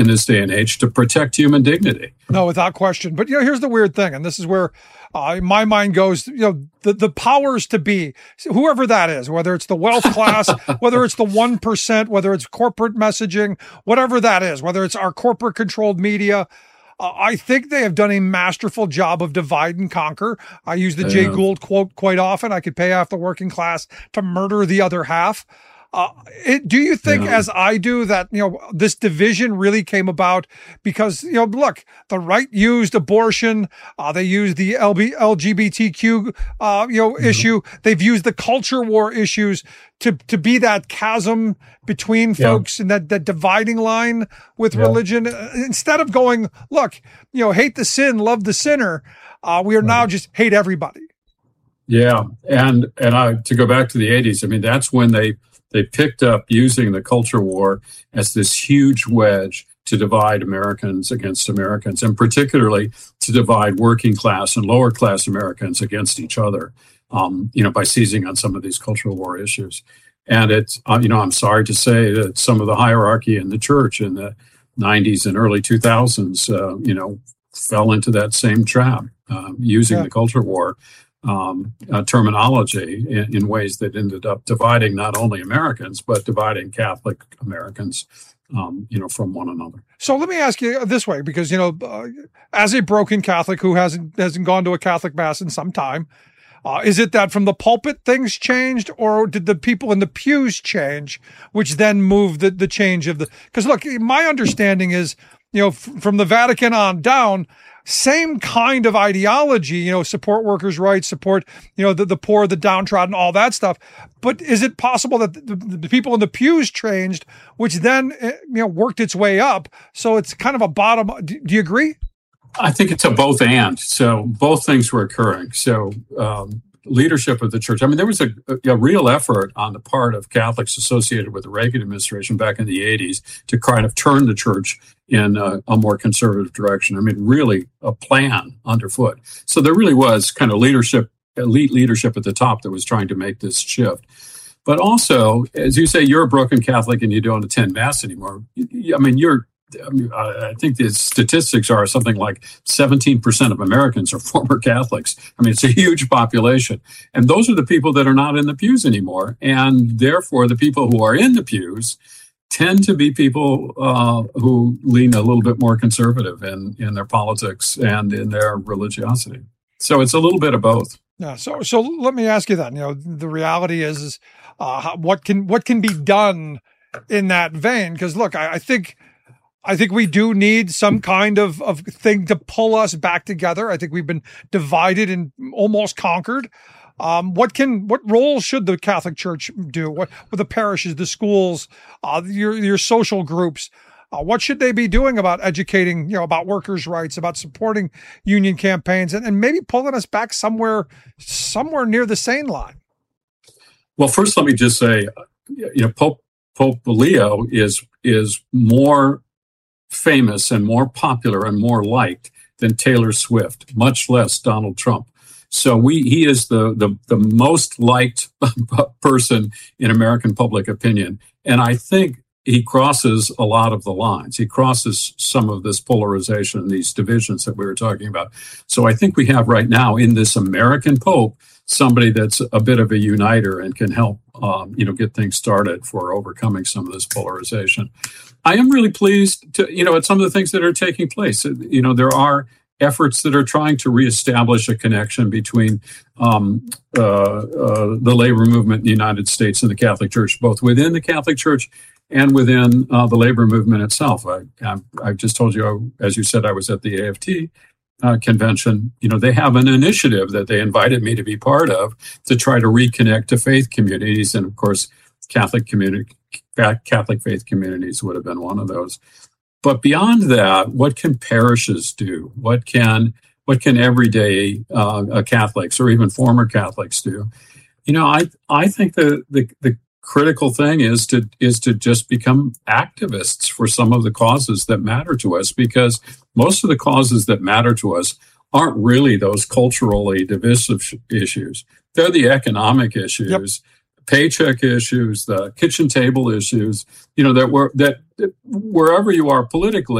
in this day and age to protect human dignity. No, without question. But, here's the weird thing, and this is where my mind goes, the powers to be, whoever that is, whether it's the wealth class, whether it's the 1%, whether it's corporate messaging, whatever that is, whether it's our corporate controlled media, I think they have done a masterful job of divide and conquer. I use the Jay Gould quote quite often. I could pay off the working class to murder the other half. Do you think, as I do, that, this division really came about because, look, the right used abortion, they used the LGBTQ, issue. They've used the culture war issues to be that chasm between folks and that dividing line with religion. Instead of going, look, hate the sin, love the sinner. We are now just hate everybody. Yeah. And to go back to the 80s, I mean, that's when they picked up using the culture war as this huge wedge to divide Americans against Americans, and particularly to divide working class and lower class Americans against each other, by seizing on some of these cultural war issues. And it's, I'm sorry to say that some of the hierarchy in the church in the 90s and early 2000s, fell into that same trap, using the culture war terminology in ways that ended up dividing not only Americans, but dividing Catholic Americans, from one another. So let me ask you this way, because, as a broken Catholic who hasn't gone to a Catholic Mass in some time, is it that from the pulpit things changed, or did the people in the pews change, which then moved the change of because look, my understanding is, from the Vatican on down, same kind of ideology, support workers' rights, support, the poor, the downtrodden, all that stuff. But is it possible that the people in the pews changed, which then, worked its way up? So it's kind of a bottom. Do you agree? I think it's a both and. So both things were occurring. So leadership of the church. I mean, there was a real effort on the part of Catholics associated with the Reagan administration back in the 80s to kind of turn the church in a more conservative direction. I mean, really a plan underfoot. So there really was kind of elite leadership at the top that was trying to make this shift. But also, as you say, you're a broken Catholic and you don't attend Mass anymore. I think the statistics are something like 17% of Americans are former Catholics. I mean, it's a huge population. And those are the people that are not in the pews anymore. And therefore, the people who are in the pews tend to be people who lean a little bit more conservative in their politics and in their religiosity. So it's a little bit of both. Yeah. So let me ask you that. The reality is what can be done in that vein? Because look, I think we do need some kind of thing to pull us back together. I think we've been divided and almost conquered. What role should the Catholic Church do? What with the parishes, the schools, your social groups? What should they be doing about educating, about workers' rights, about supporting union campaigns, and maybe pulling us back somewhere near the sane line? Well, first, let me just say, Pope Leo is more famous and more popular and more liked than Taylor Swift, much less Donald Trump. So he is the most liked person in American public opinion. And I think he crosses a lot of the lines. He crosses some of this polarization, these divisions that we were talking about. So I think we have right now in this American Pope somebody that's a bit of a uniter and can help, get things started for overcoming some of this polarization. I am really pleased at some of the things that are taking place. There are efforts that are trying to reestablish a connection between the labor movement in the United States and the Catholic Church, both within the Catholic Church and within the labor movement itself. I just told you, as you said, I was at the AFT convention. They have an initiative that they invited me to be part of to try to reconnect to faith communities. And of course, Catholic faith communities would have been one of those. But beyond that, what can parishes do? What can everyday Catholics or even former Catholics do? I think the critical thing is to just become activists for some of the causes that matter to us, because most of the causes that matter to us aren't really those culturally divisive issues. They're the economic issues. Yep. paycheck issues, the kitchen table issues, that wherever you are politically,